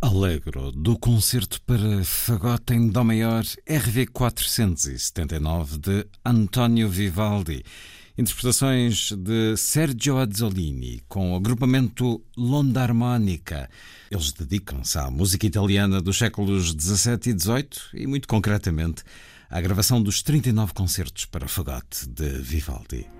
Allegro, do concerto para fagote em Dó maior RV 479 de António Vivaldi. Interpretações de Sergio Azzolini com o agrupamento L'Onda-Armonica. Eles dedicam-se à música italiana dos séculos XVII e XVIII e, muito concretamente, à gravação dos 39 concertos para fagote de Vivaldi.